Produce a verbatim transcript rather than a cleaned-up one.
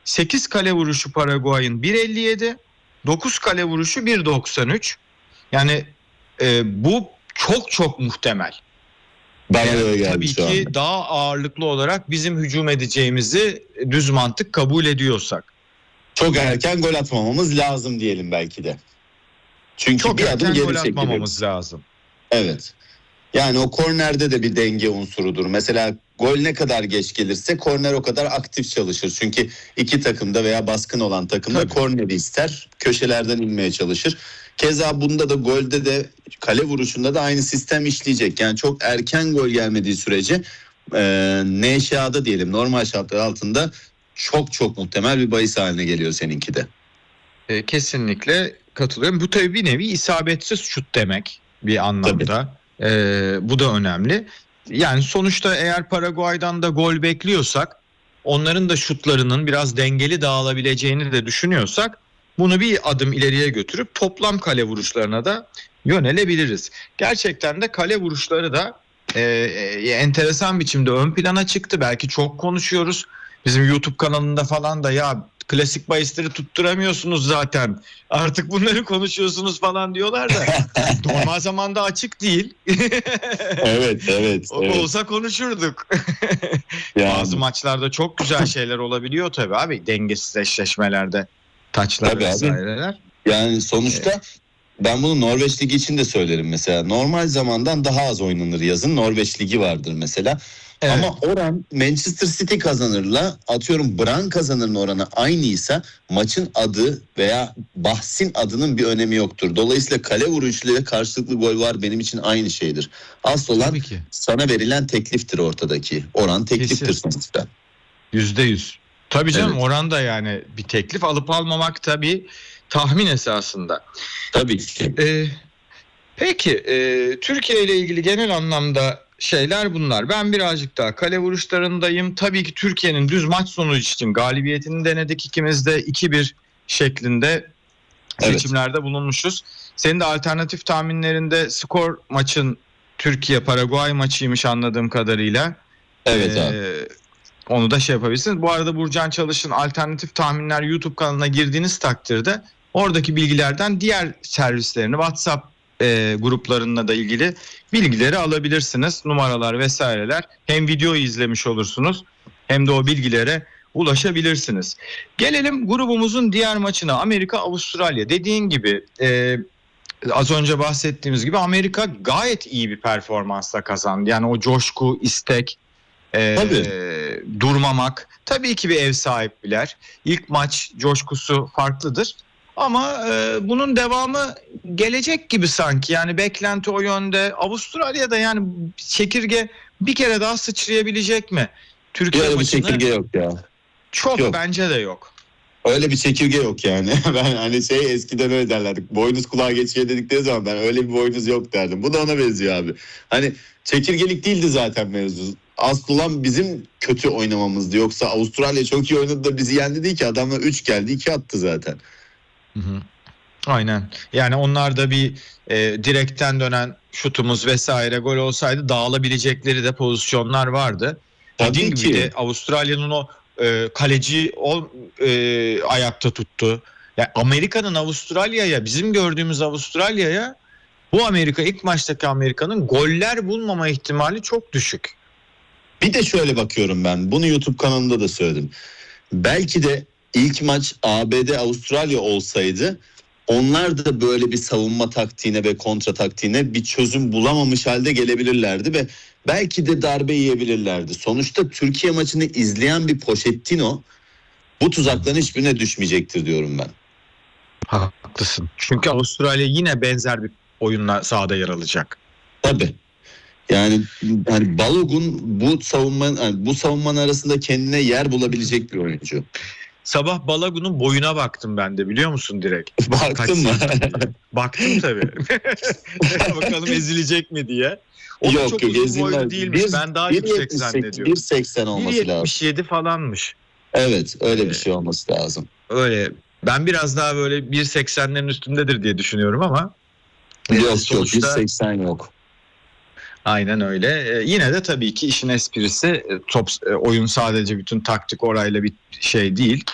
sekiz kale vuruşu Paraguay'ın bir elli yedi, dokuz kale vuruşu bir doksan üç. Yani e, bu çok çok muhtemel. Bana Yani öyle geldi tabii şu ki anda. daha ağırlıklı olarak bizim hücum edeceğimizi düz mantık kabul ediyorsak. Çok erken gol atmamamız lazım diyelim belki de. Çünkü Çok bir adım erken geri gol çekiliriz. atmamamız lazım. Evet. Yani o kornerde de bir denge unsurudur. Mesela gol ne kadar geç gelirse korner o kadar aktif çalışır. Çünkü iki takımda veya baskın olan takımda Tabii. korneri ister. Köşelerden inmeye çalışır. Keza bunda da golde de kale vuruşunda da aynı sistem işleyecek. Yani çok erken gol gelmediği sürece e, N Ş A'da diyelim normal şartlar altında çok çok muhtemel bir bahis haline geliyor seninki de. E, kesinlikle katılıyorum. Bu tabii bir nevi isabetsiz şut demek bir anlamda. E, bu da önemli. Yani sonuçta eğer Paraguay'dan da gol bekliyorsak, onların da şutlarının biraz dengeli dağılabileceğini de düşünüyorsak, bunu bir adım ileriye götürüp toplam kale vuruşlarına da yönelebiliriz. Gerçekten de kale vuruşları da e, e, enteresan biçimde ön plana çıktı. Belki çok konuşuyoruz. Bizim YouTube kanalında falan da ya klasik bahisleri tutturamıyorsunuz zaten, artık bunları konuşuyorsunuz falan diyorlar da normal zamanda açık değil. Evet, evet. O evet. olsa konuşurduk. Yani. Bazı maçlarda çok güzel şeyler olabiliyor tabii abi, dengesiz eşleşmelerde, taçlar Tabii abi. vesaireler. Yani sonuçta Evet. ben bunu Norveç Ligi için de söylerim mesela. Normal zamandan daha az oynanır yazın. Norveç Ligi vardır mesela. Evet. Ama oran Manchester City kazanırla atıyorum Brann kazanırın oranı aynıysa maçın adı veya bahsin adının bir önemi yoktur. Dolayısıyla kale vuruşuyla karşılıklı gol var benim için aynı şeydir. Asıl olan Tabii ki. sana verilen tekliftir ortadaki. Oran tekliftir Kesin. sonuçta. Yüzde yüz. Tabii canım, Evet. oran da yani bir teklif, alıp almamak tabii tahmin esasında. Tabii ki. Ee, peki e, Türkiye ile ilgili genel anlamda şeyler bunlar. Ben birazcık daha kale vuruşlarındayım. Tabii ki Türkiye'nin düz maç sonucu için galibiyetini denedik. İkimiz de iki bir şeklinde Evet. seçimlerde bulunmuşuz. Senin de alternatif tahminlerinde skor maçın Türkiye Paraguay maçıymış anladığım kadarıyla. Evet Ee, abi. Onu da şey yapabilirsiniz. Bu arada Burcan Çalış'ın alternatif tahminler YouTube kanalına girdiğiniz takdirde oradaki bilgilerden diğer servislerini, WhatsApp e, gruplarına da ilgili bilgileri alabilirsiniz. Numaralar vesaireler. Hem videoyu izlemiş olursunuz hem de o bilgilere ulaşabilirsiniz. Gelelim grubumuzun diğer maçına, Amerika Avustralya. Dediğin gibi e, az önce bahsettiğimiz gibi Amerika gayet iyi bir performansla kazandı. Yani o coşku, istek, Ee, Tabii. durmamak. Tabii ki bir ev sahipliler. İlk maç coşkusu farklıdır. Ama e, bunun devamı gelecek gibi sanki. Yani beklenti o yönde. Avustralya'da yani çekirge bir kere daha sıçrayabilecek mi? Türkiye Öyle bir maçını çekirge yok ya. çok Yok. bence de yok. Öyle bir çekirge yok yani. Ben hani şey eskiden öyle derlerdik. Boynuz kulağa geçiyor dedikleri zaman ben öyle bir boynuz yok derdim. Bu da ona benziyor abi. Hani çekirgelik değildi zaten mevzu. Asıl olan bizim kötü oynamamızdı. Yoksa Avustralya çok iyi oynadı da bizi yendi değil ki. Adamlar üç geldi iki attı zaten. Hı hı. Aynen. Yani onlar da bir e, direkten dönen şutumuz vesaire gol olsaydı dağılabilecekleri de pozisyonlar vardı. Tabii Dediğin gibi ki. de Avustralya'nın o e, kaleci o e, ayakta tuttu. Yani Amerika'nın Avustralya'ya, bizim gördüğümüz Avustralya'ya, bu Amerika, ilk maçtaki Amerika'nın goller bulmama ihtimali çok düşük. Bir de şöyle bakıyorum ben. Bunu YouTube kanalında da söyledim. Belki de ilk maç A B D Avustralya olsaydı onlar da böyle bir savunma taktiğine ve kontra taktiğine bir çözüm bulamamış halde gelebilirlerdi ve belki de darbe yiyebilirlerdi. Sonuçta Türkiye maçını izleyen bir Pochettino bu tuzakların hiçbirine düşmeyecektir diyorum ben. Haklısın. Çünkü Avustralya yine benzer bir oyunla sahada yer alacak. Tabii. Yani hani Balogun bu savunma yani bu savunmanın arasında kendine yer bulabilecek bir oyuncu. Sabah Balagun'un boyuna baktım ben de, biliyor musun direkt? Baktın mı? Baktım tabii. Bakalım ezilecek mi diye. O da Yok çok yok uzun ezilmez. boylu değilmiş. Bir- Ben daha bir yüksek yetmiş sekiz zannediyorum. bir seksen olması bir lazım. yetmiş yedi falanmış. Evet öyle bir Ee, şey olması lazım. Öyle. Ben biraz daha böyle bir seksenlerin üstündedir diye düşünüyorum ama Yok yok sonuçta bir seksen yok. aynen öyle. Ee, yine de tabii ki işin esprisi, e, top e, oyun sadece bütün taktik orayla bir şey değil.